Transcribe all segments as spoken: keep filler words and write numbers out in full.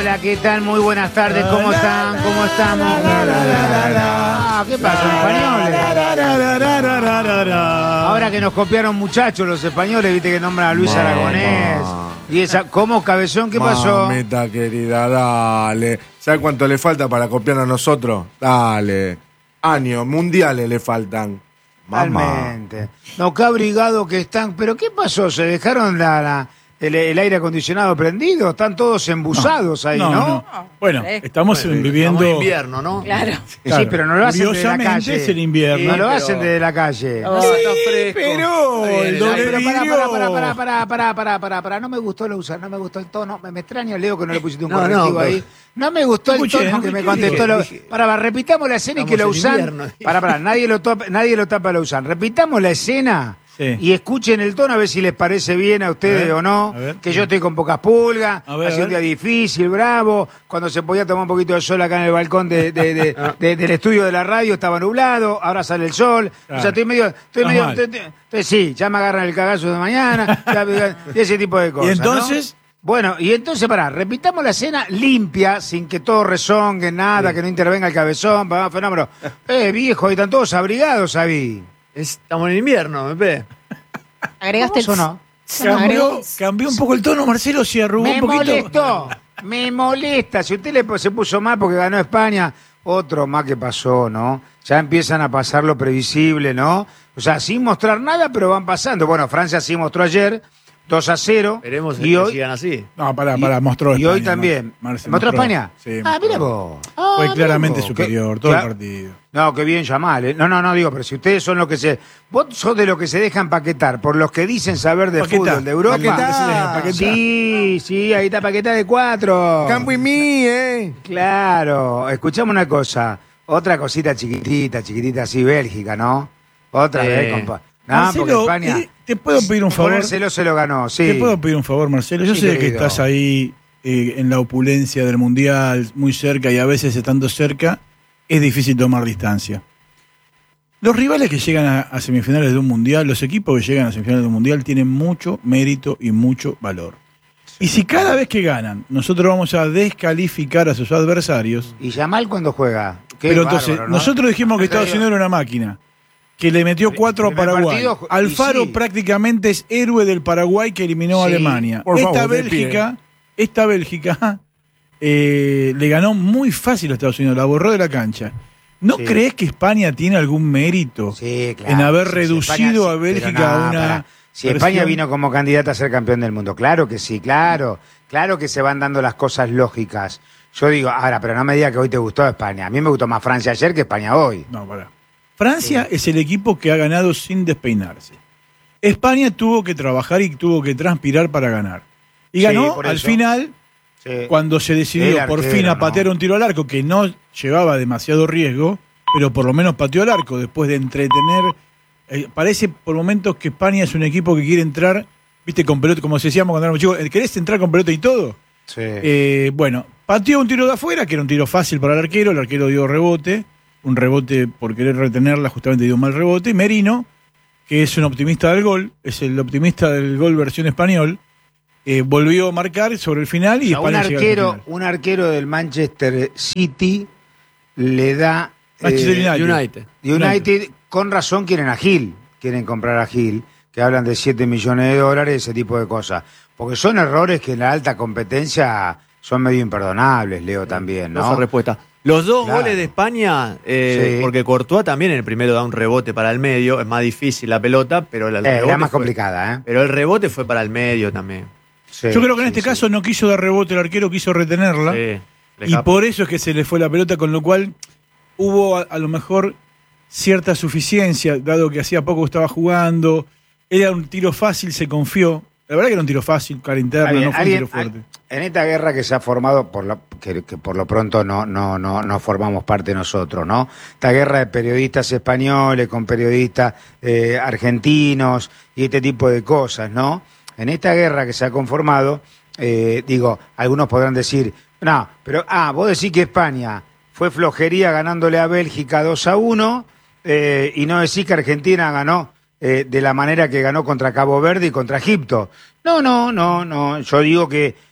Hola, ¿qué tal? Muy buenas tardes, ¿cómo están? ¿Cómo estamos? Ah, ¿qué pasa, españoles? Ahora que nos copiaron muchachos los españoles, viste que nombran a Luis Mamá. Aragonés. Y esa, ¿cómo, cabezón? ¿Qué pasó? Mamita querida, dale. ¿Sabes cuánto le falta para copiar a nosotros? Dale. Años, mundiales le faltan. Mamá. Realmente. No, qué abrigado que están. ¿Pero qué pasó? ¿Se dejaron la, la- el, el aire acondicionado prendido? Están todos embusados ahí, ¿no? No, no. Bueno, estamos Bueno, viviendo. estamos en invierno, ¿no? Claro. Sí, pero no lo hacen desde la Curiosamente calle. es el invierno. No lo pero- hacen desde la calle. Ah, está fresco. pero Está bien, el el doble aire. Pero pará, vidrio. pará, pará, pará, pará, pará, pará, pará, pará. No me gustó lo usar, no me gustó el tono. Me, me extraña, Leo, que no le pusiste un No, correctivo no, pero- ahí. No me gustó el Escuché, tono que me escuché, contestó. dije, Lo... dije. Pará, pará, repitamos la escena y que lo Estamos en usan. invierno. Pará, pará, nadie lo, tapa, nadie lo tapa lo usan. Repitamos la escena. Sí. Y escuchen el tono a ver si les parece bien a ustedes A ver, o no. a ver. Que yo estoy con pocas pulgas, A ver, ha sido a un día ver. difícil, bravo. Cuando se podía tomar un poquito de sol acá en el balcón de, de- de- de- del estudio de la radio estaba nublado, ahora sale el sol. Claro. O sea, estoy medio. Estoy Estás medio mal. estoy- estoy- estoy- sí, ya me agarran el cagazo de mañana, ya- y ese tipo de cosas. Y entonces. ¿no? Bueno, y entonces, pará, repitamos la escena limpia, sin que todo rezongue, nada, que no intervenga el cabezón, pa, fenómeno. Eh, viejo, ahí están todos abrigados, ahí. Estamos en invierno, me ve. Agregaste el... ¿Cómo sonó? Cambió, cambió un poco el tono, Marcelo, se arrugó Me un poquito. molestó, me molesta. Si usted le, se puso mal porque ganó España, otro más que pasó, ¿no? Ya empiezan a pasar lo previsible, ¿no? O sea, sin mostrar nada, pero van pasando. Bueno, Francia sí mostró ayer, dos a cero. Esperemos y que hoy, sigan así. No, pará, y- pará, mostró y España. hoy también. Mar- Marce ¿Mostró España? Sí, ah, mostró. mira vos. Ah, Fue mira claramente vos. superior, Qué- todo el cla- partido. No, qué bien Yamal, ¿eh? No, no, no, digo, pero si ustedes son los que se... Vos sos de los que se dejan paquetar, por los que dicen saber de Paquetá. fútbol de Europa. Paquetá. Paquetá. Sí, sí, ahí está Paquetá de cuatro. Campo y mí, ¿eh? Claro, escuchame una cosa, otra cosita chiquitita, chiquitita así, Bélgica, ¿no? Otra Sí. vez, compa. No, Marcelo, porque España, eh, ¿te puedo pedir un favor? ponérselo se lo ganó, sí. ¿Te puedo pedir un favor, Marcelo? Yo Sí, sé que querido. estás ahí eh, en la opulencia del Mundial, muy cerca, y a veces estando cerca, es difícil tomar distancia. Los rivales que llegan a, a semifinales de un Mundial, los equipos que llegan a semifinales de un Mundial, tienen mucho mérito y mucho valor. Y si cada vez que ganan, nosotros vamos a descalificar a sus adversarios, ¿Y Yamal cuando juega? Qué pero entonces, bárbaro, ¿no? nosotros dijimos que Estados Unidos era una máquina, que le metió cuatro a primer Paraguay. partido, y Alfaro sí. prácticamente es héroe del Paraguay que eliminó a Sí, Alemania. por esta favor, de Bélgica, esta Bélgica eh, le ganó muy fácil a Estados Unidos, la borró de la cancha. ¿No Sí. crees que España tiene algún mérito Sí, claro. en haber Sí, sí, reducido España, a sí, Bélgica pero no, a una pará. Si versión- España vino como candidata a ser campeón del mundo, claro que sí, claro. Claro que se van dando las cosas lógicas. Yo digo, ahora, pero no me diga que hoy te gustó España. A mí me gustó más Francia ayer que España hoy. No, pará. Francia es el equipo que ha ganado sin despeinarse. España tuvo que trabajar y tuvo que transpirar para ganar. Y Sí, ganó por al eso. final, Sí. cuando se decidió El por arquero, fin a ¿no? patear un tiro al arco que no llevaba demasiado riesgo, pero por lo menos pateó al arco después de entretener. Eh, parece por momentos que España es un equipo que quiere entrar, viste, con pelota, como decíamos cuando éramos chicos, ¿querés entrar con pelota y todo? Sí. Eh, bueno, pateó un tiro de afuera, que era un tiro fácil para el arquero, el arquero dio rebote, un rebote por querer retenerla, justamente dio un mal rebote, y Merino, que es un optimista del gol, es el optimista del gol versión español, eh, volvió a marcar sobre el final y O sea, un España llega arquero, al final. un arquero del Manchester City le da Manchester eh, United. United. United, con razón quieren a Gil, quieren comprar a Gil, que hablan de siete millones de dólares, ese tipo de cosas. Porque son errores que en la alta competencia son medio imperdonables, Leo, también, Esa ¿no? respuesta. Los dos Claro. goles de España, eh, Sí. porque Courtois también en el primero da un rebote para el medio, es más difícil la pelota, pero el, Eh, rebote era más fue- complicada, ¿eh? Pero el rebote fue para el medio también. Sí, Yo creo que en sí, este sí. caso no quiso dar rebote el arquero, quiso retenerla. Sí, le Y escapa. por eso es que se le fue la pelota, con lo cual hubo a, a lo mejor cierta suficiencia, dado que hacía poco estaba jugando. Era un tiro fácil, se confió. La verdad que era un tiro fácil, cara interna, Alguien- no fue alguien- un tiro fuerte. En esta guerra que se ha formado, por lo, que, que por lo pronto no, no, no, no formamos parte nosotros, ¿no? Esta guerra de periodistas españoles con periodistas eh, argentinos y este tipo de cosas, ¿no? En esta guerra que se ha conformado, eh, digo, algunos podrán decir, no, pero, ah, vos decís que España fue flojería ganándole a Bélgica dos a uno eh, y no decís que Argentina ganó eh, de la manera que ganó contra Cabo Verde y contra Egipto. No, no, no, no. Yo digo que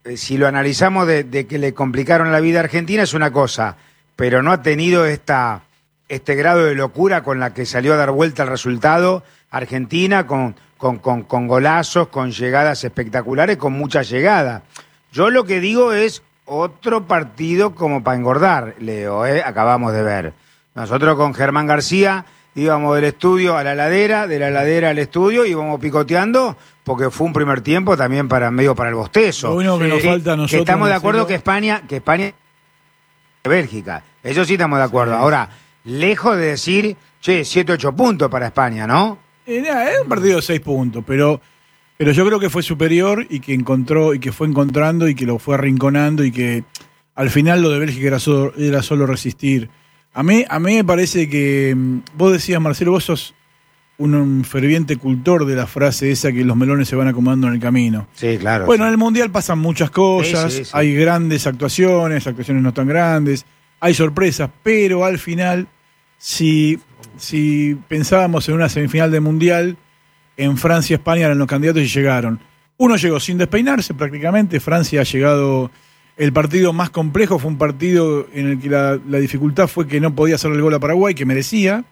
eh, si lo analizamos de, de que le complicaron la vida a Argentina es una cosa, pero no ha tenido esta, este grado de locura con la que salió a dar vuelta el resultado Argentina, con, con, con, con golazos, con llegadas espectaculares, con mucha llegada. Yo lo que digo es otro partido como para engordar, Leo, ¿eh? Acabamos de ver. Nosotros con Germán García íbamos del estudio a la ladera, de la ladera al estudio, íbamos picoteando, porque fue un primer tiempo también para medio para el bostezo. Lo único que nos Eh, falta a nosotros, que estamos de acuerdo Marcelo, que España, que España Bélgica. Eso sí estamos de acuerdo. Ahora, lejos de decir, che, siete, ocho puntos para España, ¿no? Eh, nada, es un partido de seis puntos, pero, pero yo creo que fue superior y que encontró y que fue encontrando y que lo fue arrinconando y que al final lo de Bélgica era solo, era solo resistir. A mí, a mí me parece que vos decías, Marcelo, vos sos un, un ferviente cultor de la frase esa que los melones se van acomodando en el camino. Sí, claro. Bueno, sí. en el Mundial pasan muchas cosas, Sí, sí, sí. hay grandes actuaciones, actuaciones no tan grandes, hay sorpresas, pero al final, si, si pensábamos en una semifinal de Mundial, en Francia, España eran los candidatos y llegaron. Uno llegó sin despeinarse prácticamente, Francia ha llegado, el partido más complejo fue un partido en el que la, la dificultad fue que no podía hacerle el gol a Paraguay, que merecía,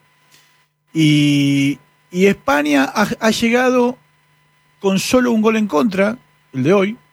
y, y España ha, ha llegado con solo un gol en contra, el de hoy,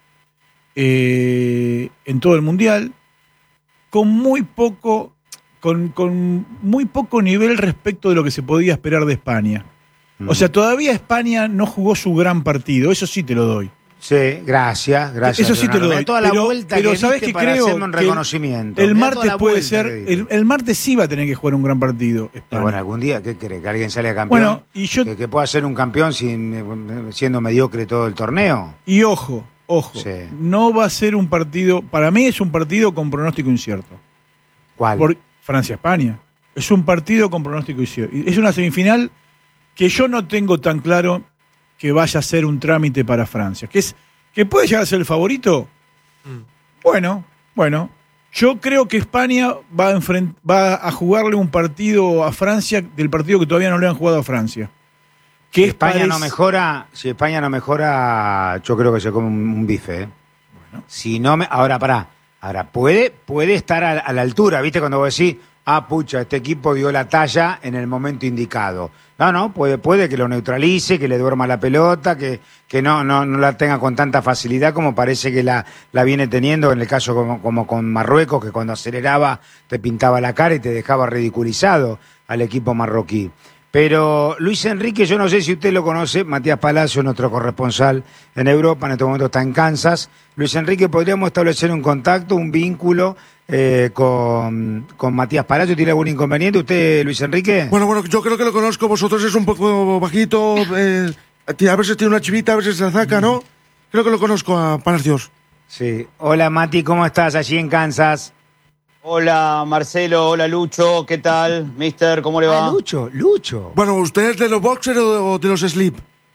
eh, en todo el Mundial, con muy poco, con, con muy poco nivel respecto de lo que se podía esperar de España. O sea, todavía España no jugó su gran partido, eso sí te lo doy. Sí, gracias, gracias. Eso sí te lo Leonardo. Me da doy. toda la pero, vuelta pero que ¿sabés diste qué para creo? hacerme un Que reconocimiento. El Me da toda martes la puede vuelta ser, que diste. el, el martes sí va a tener que jugar un gran partido Y España. bueno, algún día, ¿qué cree? ¿Que alguien sale campeón? Bueno, y yo- ¿Que, que pueda ser un campeón sin, siendo mediocre todo el torneo? Y ojo, ojo, Sí. no va a ser un partido, para mí es un partido con pronóstico incierto. ¿Cuál? Por Francia-España. Es un partido con pronóstico incierto. Y es una semifinal que yo no tengo tan claro que vaya a ser un trámite para Francia. Que es que puede llegar a ser el favorito. Bueno, bueno. Yo creo que España va a, enfrent- va a jugarle un partido a Francia del partido que todavía no le han jugado a Francia. Si Que es España no parec- mejora, si España no mejora, yo creo que se come un, un bife, ¿eh? Si no me, ahora pará, ahora puede, puede estar a, a la altura, ¿viste? Cuando vos decís, ah, pucha, este equipo dio la talla en el momento indicado. No, no, puede, puede que lo neutralice, que le duerma la pelota, que, que no, no, no la tenga con tanta facilidad como parece que la, la viene teniendo en el caso como, como con Marruecos, que cuando aceleraba te pintaba la cara y te dejaba ridiculizado al equipo marroquí. Pero Luis Enrique, yo no sé si usted lo conoce, Matías Palacio, nuestro corresponsal en Europa, en este momento está en Kansas. Luis Enrique, ¿podríamos establecer un contacto, un vínculo eh, con, con Matías Palacio? ¿Tiene algún inconveniente usted, Luis Enrique? Bueno, bueno, yo creo que lo conozco. Vosotros es un poco bajito. Eh, a veces tiene una chivita, a veces se la saca, ¿no? Creo que lo conozco a Palacios. Sí. Hola, Mati, ¿cómo estás allí en Kansas? Hola Marcelo, hola Lucho, ¿qué tal? Mister, ¿cómo le va? Ah, Lucho, Lucho. Bueno, ¿usted es de los boxers o o de los slip?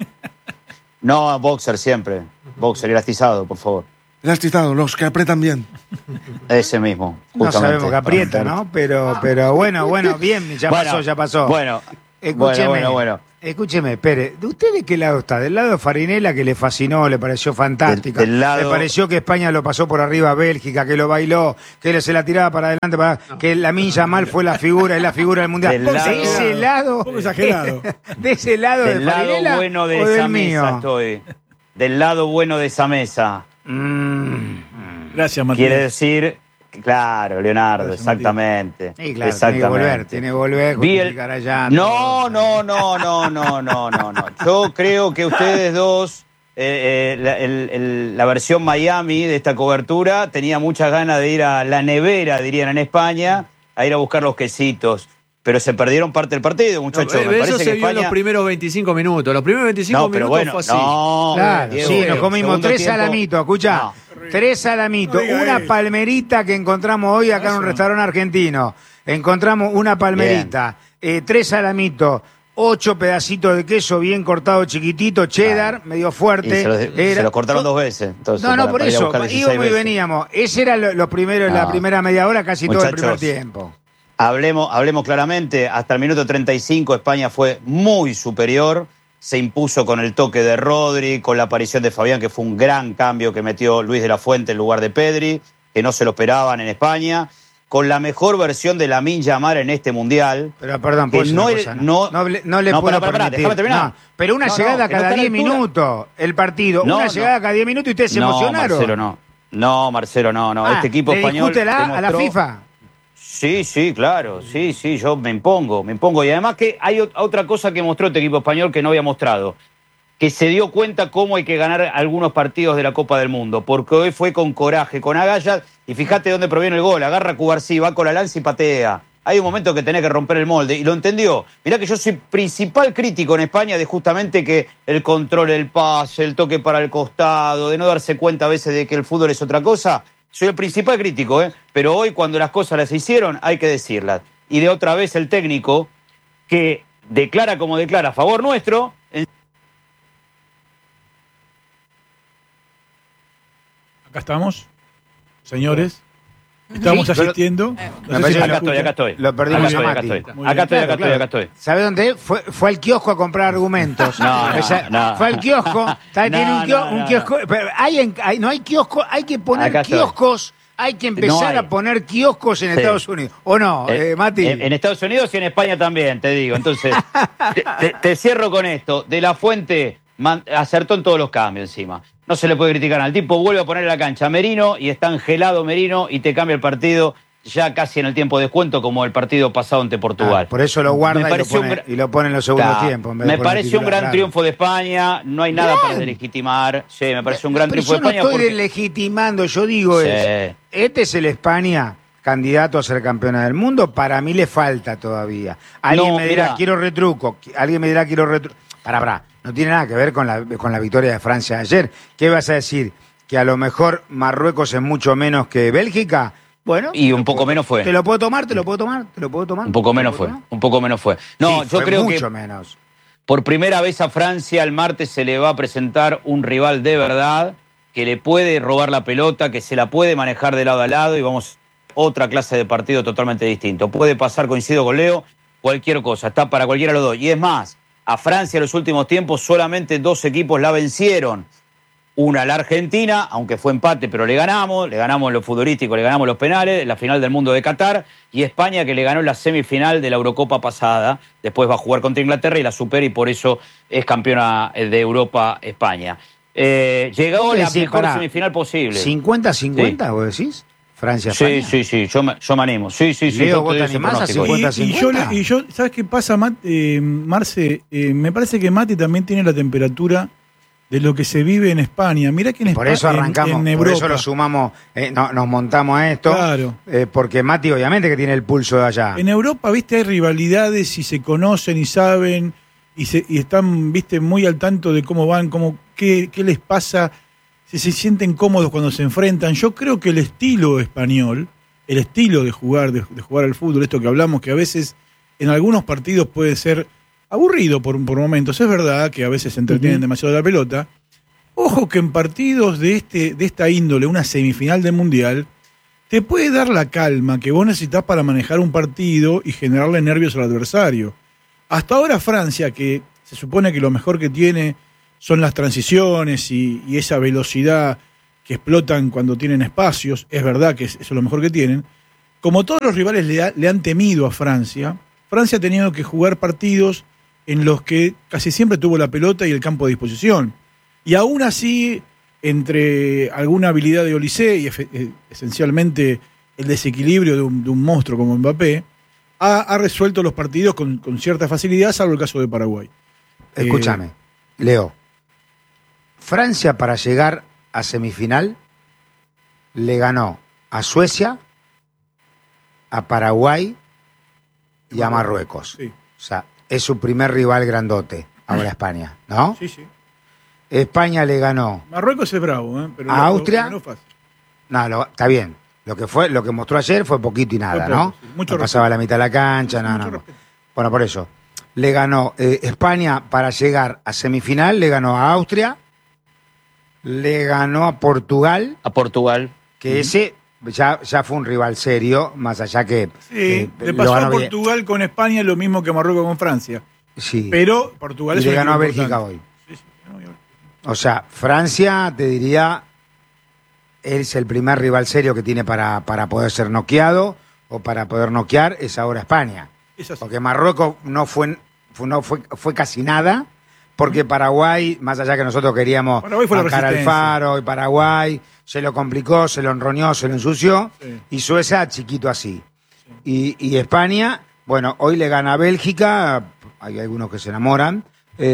No, boxer siempre. Boxer, elastizado, por favor. Elastizado, los que apretan bien. Ese mismo. No Justamente. sabemos que aprieta, ¿no? Pero, pero bueno, bueno, bien, ya Bueno, pasó, ya pasó. Bueno, Escúcheme, bueno, bueno, bueno. escúcheme, espere, ¿de usted de qué lado está? ¿Del lado de Farinella, que le fascinó, le pareció fantástica? Del- del lado- ¿Le pareció que España lo pasó por arriba a Bélgica, que lo bailó, que le- se la tiraba para adelante, para, que la Yamal fue la figura, es la figura del Mundial? Del ¿De lado- ese lado? Un poco exagerado. ¿De ese lado de Del lado Farinella bueno de o esa del mesa mío? estoy. Del lado bueno de esa mesa. Mm. Gracias, Matías. Quiere decir, que, claro, Leonardo, Gracias, exactamente. Sí, claro, exactamente. tiene que volver, tiene que volver, Vi el- justificar allá. No, no, no, no, no, no, no, no. Yo creo que ustedes dos, eh, eh, la, el- el- la versión Miami de esta cobertura, tenía muchas ganas de ir a la nevera, dirían en España, a ir a buscar los quesitos. Pero se perdieron parte del partido, muchachos. No, Me eso parece se que vio en los España... primeros veinticinco minutos. Los primeros veinticinco No, pero minutos bueno, fue así. no. Claro, Diego, sí, nos Diego, comimos segundo tres tiempo- salamitos, escuchá. No. Tres salamitos, No diga una eso. palmerita que encontramos hoy acá en un restaurante argentino. Encontramos una palmerita, eh, tres salamitos, ocho pedacitos de queso bien cortado chiquitito, cheddar, Claro. medio Y fuerte. se, los, Era- se los cortaron dos veces. Entonces, No, no, para- por para ir a eso, buscar dieciséis íbamos y veces. veníamos. Ese era lo- los primeros, la No. primera media hora, casi todo el primer Muchachos. tiempo. Hablemos, hablemos claramente, hasta el minuto treinta y cinco España fue muy superior, se impuso con el toque de Rodri, con la aparición de Fabián, que fue un gran cambio que metió Luis de la Fuente en lugar de Pedri, que no se lo esperaban en España, con la mejor versión de Lamine Yamal en este Mundial. Pero perdón, que pues no, una es- cosa, no, no, le- no le no, puedo pará, pará, permitir. déjame terminar. No, pero una No, no, llegada que no cada está a la diez altura. minutos, el partido, No, una no. llegada cada diez minutos y ustedes se no, emocionaron. Marcelo, no. No, Marcelo, no, no. Ah, este equipo ¿le español discute la- a la demostró- FIFA? Sí, sí, claro, sí, sí, yo me impongo, me impongo. Y además que hay ot- otra cosa que mostró este equipo español que no había mostrado, que se dio cuenta cómo hay que ganar algunos partidos de la Copa del Mundo, porque hoy fue con coraje, con agallas, y fíjate dónde proviene el gol, agarra a Cubarsí, va con la lanza y patea. Hay un momento que tenés que romper el molde, y lo entendió. Mirá que yo soy principal crítico en España de justamente que el control del pase, el toque para el costado, de no darse cuenta a veces de que el fútbol es otra cosa. Soy el principal crítico, ¿eh? Pero hoy cuando las cosas las hicieron hay que decirlas. Y de otra vez el técnico que declara como declara a favor nuestro. En... Acá estamos, señores. Estamos Sí, pero- asistiendo. No Me sé si parece me que Acá escuchan. estoy, acá estoy. Lo perdimos acá a estoy, acá Mati. estoy. Muy Acá bien. estoy, acá Claro, estoy, claro. acá estoy. ¿Sabes dónde? Fue, fue al kiosco a comprar argumentos. No, no, O sea, no. Fue al kiosco. Está- No, tiene un, kio- no, un no, kiosco. pero hay en- hay- no hay kiosco, hay que poner Acá estoy. kioscos. Hay que empezar No hay. a poner kioscos en Sí. Estados Unidos. ¿O no, eh, Eh, Mati? En, en Estados Unidos y en España también, te digo. Entonces, te, te- te cierro con esto. De la Fuente man- acertó en todos los cambios encima. No se le puede criticar al tipo. Vuelve a poner en la cancha a Merino y está angelado Merino y te cambia el partido ya casi en el tiempo de descuento como el partido pasado ante Portugal. Ah, por eso lo guarda Me y lo, pareció un pone, gra- y lo pone en los segundos Claro, tiempos. en vez de Me poner pareció un titular, gran claro. triunfo de España. No hay nada para Bien. deslegitimar. Sí, me pareció un gran Pero triunfo de yo no España. estoy porque- legitimando, yo digo Sí. es, este es el España candidato a ser campeona del mundo, para mí le falta todavía. Alguien No, me dirá, mirá. quiero retruco, alguien me dirá, quiero retruco. Pará, pará, no tiene nada que ver con la, con la victoria de Francia ayer. ¿Qué vas a decir? ¿Que a lo mejor Marruecos es mucho menos que Bélgica? Bueno. Y te un lo poco puedo- menos fue. Te lo puedo tomar, te lo puedo tomar, te lo puedo tomar. Un poco te lo menos puedo fue. tomar. Un poco menos fue. No, Sí, yo fue creo que mucho menos. por primera vez a Francia el martes se le va a presentar un rival de verdad que le puede robar la pelota, que se la puede manejar de lado a lado y vamos otra clase de partido totalmente distinto. Puede pasar, coincido con Leo, cualquier cosa, está para cualquiera de los dos. Y es más, a Francia en los últimos tiempos solamente dos equipos la vencieron. Una, la Argentina, aunque fue empate, pero le ganamos, le ganamos en lo futbolístico, le ganamos los penales, en la final del mundo de Qatar, y España que le ganó la semifinal de la Eurocopa pasada, después va a jugar contra Inglaterra y la supera y por eso es campeona de Europa España. Eh, llegó ¿Vos la decís, mejor pará, semifinal posible. ¿cincuenta a cincuenta vos decís? Francia, Sí, España. sí, sí, yo me, yo me animo. Sí, sí, sí. Leo, yo ¿vos te te doy ese animás a pronóstico. cincuenta? Y, y yo, le- y yo, ¿sabes qué pasa, Mat- eh, Marce? Eh, me parece que Mati también tiene la temperatura de lo que se vive en España. Mirá que en Por Espa- eso en- arrancamos, en, por Europa. eso lo sumamos, eh, no- nos montamos a esto. Claro. eh, porque Mati, obviamente, que tiene el pulso de allá. En Europa, viste, hay rivalidades y se conocen y saben y, se, y están, viste, muy al tanto de cómo van, cómo, qué, qué les pasa, si se sienten cómodos cuando se enfrentan. Yo creo que el estilo español, el estilo de jugar, de, de jugar al fútbol, esto que hablamos, que a veces en algunos partidos puede ser aburrido por, por momentos. Es verdad que a veces se entretienen demasiado la pelota. Ojo que en partidos de, este, de esta índole, una semifinal de Mundial, te puede dar la calma que vos necesitas para manejar un partido y generarle nervios al adversario. Hasta ahora Francia, que se supone que lo mejor que tiene son las transiciones y, y esa velocidad que explotan cuando tienen espacios, es verdad que es- eso es lo mejor que tienen, como todos los rivales le, ha- le han temido a Francia, Francia ha tenido que jugar partidos en los que casi siempre tuvo la pelota y el campo a disposición. Y aún así, entre alguna habilidad de Olise y efe- eh, esencialmente el desequilibrio de un, de un monstruo como Mbappé, ha, ha resuelto los partidos con, con cierta facilidad, salvo el caso de Paraguay. Escúchame, Leo. Francia, para llegar a semifinal, le ganó a Suecia, a Paraguay y a Marruecos. Sí, O sea, es su primer rival grandote, ahora España, ¿no? sí, sí. España le ganó. Marruecos es bravo, ¿eh? Pero ¿A lo- Austria? lo ganó fácil. No, lo- está bien. Lo que fue, lo que mostró ayer fue poquito y nada, Fue poco, ¿no? sí. Mucho No pasaba la mitad de la cancha, Sí, no, mucho no. respeto. Bueno, por eso. Le ganó eh, España para llegar a semifinal, le ganó a Austria, le ganó a Portugal, A Portugal. que ese ya, ya fue un rival serio, más allá que Sí, eh, le lo pasó a ganó bien. Portugal con España lo mismo que Marruecos con Francia. Sí. Pero Portugal Y es le un ganó a equipo Bélgica importante. hoy. Sí, sí, ganó hoy. O sea, Francia, te diría, es el primer rival serio que tiene para, para poder ser noqueado o para poder noquear, es ahora España. Es así. Porque Marruecos no fue, fue- no fue, fue casi nada, porque Paraguay, más allá que nosotros queríamos Paraguay fue la bancar al resistencia. Faro y Paraguay, se lo complicó, se lo enroñó, se lo ensució, Sí. y Suecia chiquito así. Y, y España, bueno, hoy le gana a Bélgica, hay algunos que se enamoran.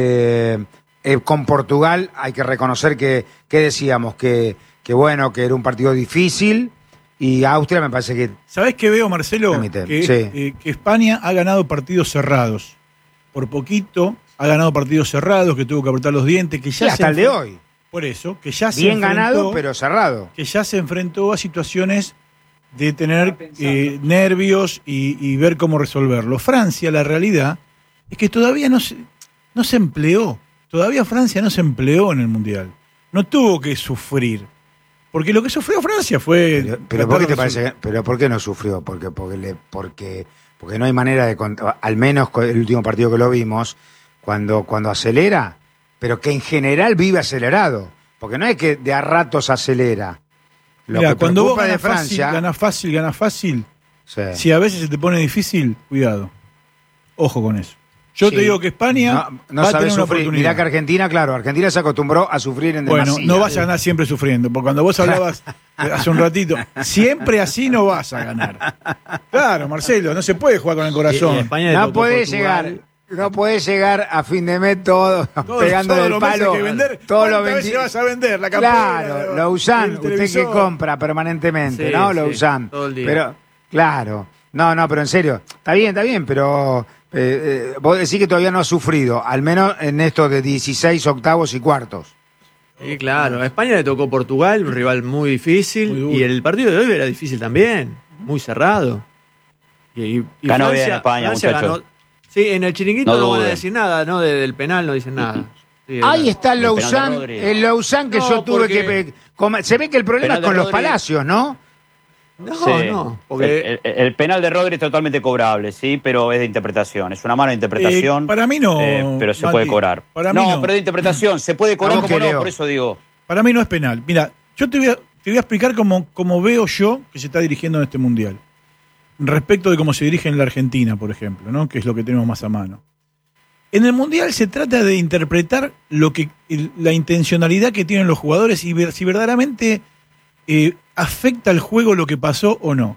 Eh, eh, con Portugal hay que reconocer que, que decíamos que, que bueno, que era un partido difícil, y Austria me parece que ¿Sabés qué veo, Marcelo? Permite, Que, sí. eh, que España ha ganado partidos cerrados. Por poquito ha ganado partidos cerrados, que tuvo que apretar los dientes, que ya sí, se hasta el de enfrentó- hoy. Por eso, que ya se Bien enfrentó- ganado, pero cerrado. que ya se enfrentó a situaciones de tener eh, nervios y, y ver cómo resolverlo. Francia, la realidad es que todavía no se, no se empleó. Todavía Francia no se empleó en el Mundial. No tuvo que sufrir. Porque lo que sufrió Francia fue... Pero, pero tratar ¿por qué de te resolver. parece? que- Pero ¿por qué no sufrió? Porque porque le, porque porque no hay manera de cont- al menos con el último partido que lo vimos, cuando cuando acelera, pero que en general vive acelerado, porque no es que de a ratos acelera. Lo Mirá, que cuando vos preocupa de ganás fácil, Francia, ganás fácil, ganás fácil, sí. si a veces se te pone difícil, cuidado. Ojo con eso. Yo Sí. te digo que España no, no va a sabe tener una sufrir. oportunidad. Mirá que Argentina, claro, Argentina se acostumbró a sufrir en Bueno, demasía. no vas a ganar siempre sufriendo, porque cuando vos hablabas hace un ratito, siempre así no vas a ganar. Claro, Marcelo, no se puede jugar con el Y- corazón. y España le No tocó puede Portugal. llegar, no puede llegar a fin de mes todo, Todo- pegándole todos el los meses palo. que vender, todos los ¿cuántas veces veinti- vas a vender? La campera, Claro, el lo usan, usted que televisor. compra permanentemente, Sí, ¿no? Lo sí, usan. todo el día. Pero, claro, no, no, pero en serio, está bien, está bien, pero eh, eh, vos decís que todavía no ha sufrido, al menos en esto de dieciséis octavos y cuartos. Sí, claro. A España le tocó Portugal, un rival muy difícil. Muy duro. Y el partido de hoy era difícil también, muy cerrado. Y, y- y Ganó bien España, muchachos. Sí, en el chiringuito No no, van a duden. decir nada, ¿no? De- del penal no dicen nada. Sí, Ahí era- está el El penal de Lausanne, Rodri. el Lausanne que No, yo tuve porque- que... come- Se ve que el problema Penal es con de los Rodri. palacios, ¿no? No, Sí. no. Porque El, el- el penal de Rodri es totalmente cobrable, sí, pero es de interpretación. Es una mala interpretación. Eh, para mí no, eh, pero se Mati. puede cobrar. Para mí no, no. pero de interpretación. Se puede cobrar ¿Cómo como que, no, Leo? por eso digo. Para mí no es penal. Mira, yo te voy a, te voy a explicar cómo, cómo veo yo que se está dirigiendo en este Mundial. Respecto de cómo se dirige en la Argentina, por ejemplo, ¿no? Que es lo que tenemos más a mano. En el Mundial se trata de interpretar lo que el- la intencionalidad que tienen los jugadores y ver si verdaderamente eh, afecta al juego lo que pasó o no.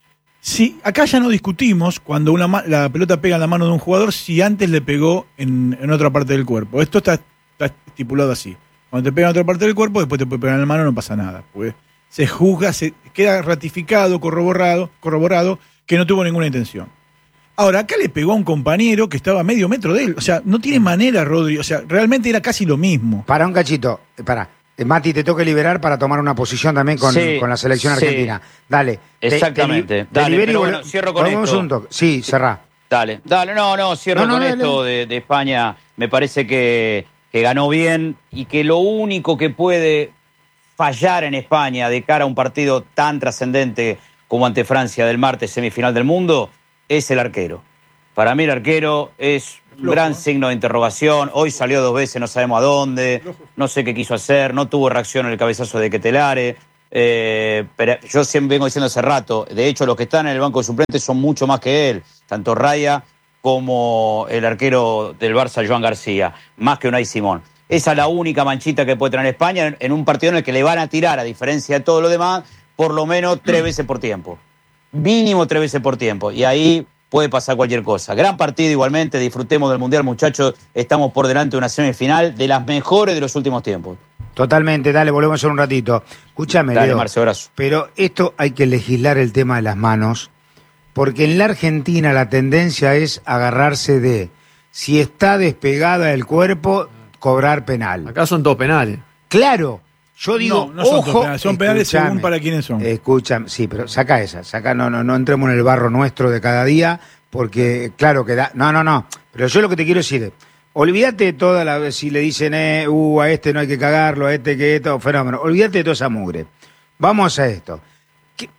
Si, acá ya no discutimos cuando una ma- la pelota pega en la mano de un jugador si antes le pegó en, en otra parte del cuerpo. Esto está, está estipulado así. Cuando te pega en otra parte del cuerpo, después te puede pegar en la mano, no pasa nada. Pues se juzga, se queda ratificado, corroborado, corroborado que no tuvo ninguna intención. Ahora, acá le pegó a un compañero que estaba a medio metro de él. O sea, no tiene manera, Rodri. O sea, realmente era casi lo mismo. Para un cachito, eh, para. Eh, Mati, te toca liberar para tomar una posición también con, Sí, con la selección sí. argentina. Dale. Te- Exactamente. te li- te Dale, libero y pero vol- bueno, cierro con volvemos esto. un toque. Sí, cerrá. Dale, dale, no, no, cierro No, no, con dale. esto de, de España. Me parece que, que ganó bien y que lo único que puede fallar en España de cara a un partido tan trascendente como ante Francia del martes, semifinal del mundo, es el arquero. Para mí el arquero es un Flojo, gran ¿eh? signo de interrogación. Hoy salió dos veces, no sabemos a dónde, no sé qué quiso hacer, no tuvo reacción en el cabezazo de Ketelare. Eh, pero yo siempre vengo diciendo hace rato, de hecho los que están en el banco de suplentes son mucho más que él, tanto Raya como el arquero del Barça, Joan García, más que Unai Simón. Esa es la única manchita que puede tener España en, en un partido en el que le van a tirar, a diferencia de todo lo demás, por lo menos tres veces por tiempo. Mínimo tres veces por tiempo. Y ahí puede pasar cualquier cosa. Gran partido igualmente, disfrutemos del Mundial, muchachos. Estamos por delante de una semifinal de las mejores de los últimos tiempos. Totalmente, dale, volvemos en un ratito. Escúchame, Dale, Leo. Marce, abrazo. Pero esto hay que legislar el tema de las manos, porque en la Argentina la tendencia es agarrarse de, si está despegada el cuerpo, cobrar penal. acá son todos penales. Claro, yo digo, no, no son ojo, penales, son penales escúchame, según para quiénes son. Escúchame, sí, pero saca esa, saca, no, no, no entremos en el barro nuestro de cada día, porque claro que da, no, no, no, pero yo lo que te quiero decir es, olvídate de toda la, si le dicen, eh, uh, a este no hay que cagarlo, a este que esto, fenómeno, olvídate de toda esa mugre. Vamos a esto. Que-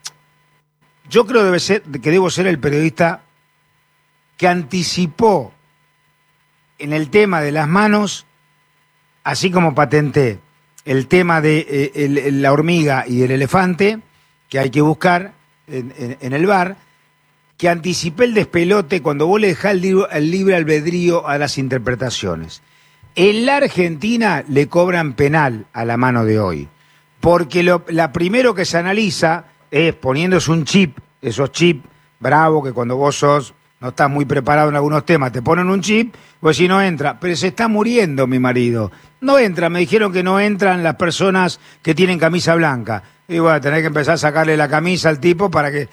yo creo debe ser, que debo ser el periodista que anticipó en el tema de las manos, así como patenté el tema de eh, el, el, la hormiga y el elefante, que hay que buscar en, en, en el V A R, que anticipé el despelote cuando vos le dejás el, libro, el libre albedrío a las interpretaciones. En la Argentina le cobran penal a la mano de hoy, porque lo la primero que se analiza es poniéndose un chip, esos chips bravos que cuando vos sos, no estás muy preparado en algunos temas, te ponen un chip, pues si no entra, pero se está muriendo mi marido, no entra, me dijeron que no entran las personas que tienen camisa blanca, y voy a tener que empezar a sacarle la camisa al tipo para que...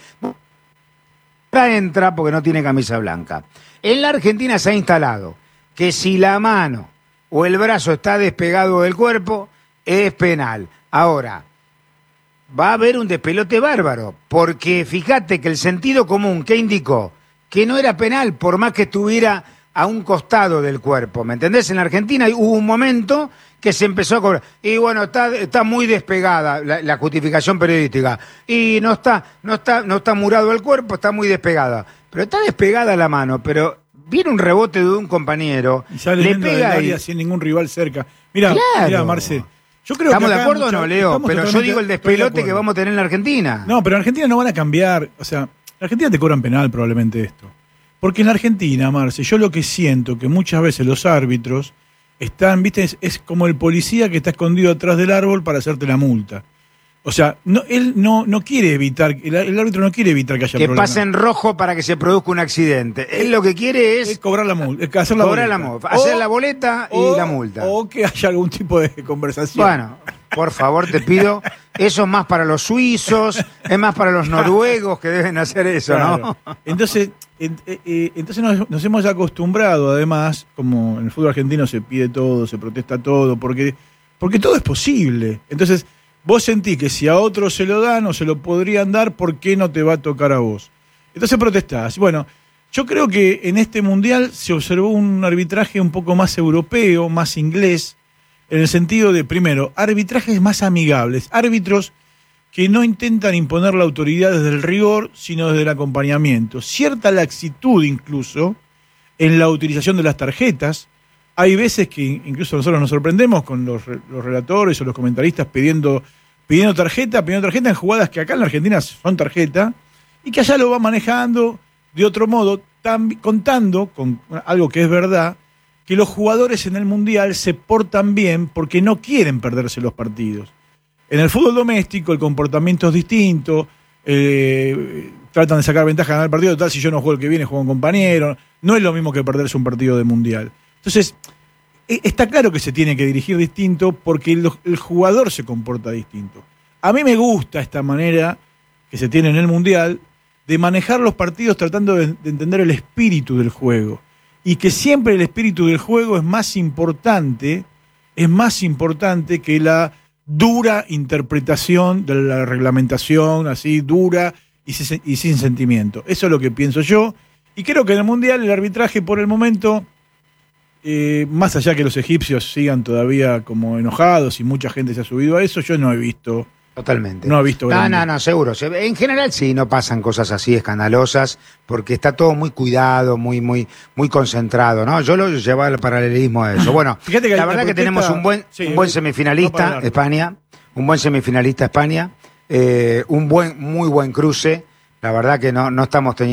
entra porque no tiene camisa blanca. En la Argentina se ha instalado que si la mano o el brazo está despegado del cuerpo, es penal. Ahora, va a haber un despelote bárbaro, porque fíjate que el sentido común que indicó que no era penal por más que estuviera a un costado del cuerpo, ¿me entendés? En la Argentina hubo un momento que se empezó a cobrar, y bueno, está, está muy despegada la, la justificación periodística, y no está, no está, no está murado el cuerpo, está muy despegada, pero está despegada la mano, pero viene un rebote de un compañero, y sale le pega y sin ningún rival cerca. Mira, claro. mira, Marce, yo creo ¿estamos que de acuerdo o no, Leo? Pero yo digo el despelote que vamos a tener en la Argentina. No, pero en Argentina no van a cambiar, o sea, en Argentina te cobran penal probablemente esto. Porque en la Argentina, Marce, yo lo que siento que muchas veces los árbitros están, viste, es, es como el policía que está escondido atrás del árbol para hacerte la multa. O sea, no, él no, no quiere evitar, el, el árbitro no quiere evitar que haya que problemas. pase en rojo para que se produzca un accidente. Él lo que quiere es, es cobrar la multa, es hacer la cobrar boleta. la multa, hacer O, la boleta y o, la multa. O que haya algún tipo de conversación. Bueno, por favor, te pido, eso es más para los suizos, es más para los noruegos que deben hacer eso, claro. ¿no? Entonces, en, eh, entonces nos, nos hemos acostumbrado, además, como en el fútbol argentino se pide todo, se protesta todo, porque, porque todo es posible. Entonces, vos sentís que si a otros se lo dan o se lo podrían dar, ¿por qué no te va a tocar a vos? Entonces protestás. Bueno, yo creo que en este mundial se observó un arbitraje un poco más europeo, más inglés, en el sentido de, primero, arbitrajes más amigables, árbitros que no intentan imponer la autoridad desde el rigor, sino desde el acompañamiento. Cierta laxitud incluso en la utilización de las tarjetas. Hay veces que incluso nosotros nos sorprendemos con los, los relatores o los comentaristas pidiendo, pidiendo tarjeta, pidiendo tarjeta en jugadas que acá en la Argentina son tarjeta, y que allá lo va manejando de otro modo, tan, contando con algo que es verdad, que los jugadores en el Mundial se portan bien porque no quieren perderse los partidos. En el fútbol doméstico el comportamiento es distinto, eh, tratan de sacar ventaja en el partido, tal si yo no juego el que viene, juego un compañero, no es lo mismo que perderse un partido de Mundial. Entonces, está claro que se tiene que dirigir distinto porque el, el jugador se comporta distinto. A mí me gusta esta manera que se tiene en el Mundial de manejar los partidos tratando de, de entender el espíritu del juego. Y que siempre el espíritu del juego es más importante, es más importante que la dura interpretación de la reglamentación, así dura y, si, y sin sentimiento. Eso es lo que pienso yo. Y creo que en el Mundial el arbitraje por el momento, eh, más allá que los egipcios sigan todavía como enojados y mucha gente se ha subido a eso, yo no he visto... Totalmente. No he visto... No, grande. no, no, seguro. En general sí, no pasan cosas así escandalosas, porque está todo muy cuidado, muy, muy, muy concentrado, ¿no? Yo lo llevaba al paralelismo a eso. Bueno, Fíjate que la la verdad protesta, que tenemos un buen, sí, un buen no semifinalista, para España, un buen semifinalista España, eh, un buen, muy buen cruce. La verdad que no, no estamos teniendo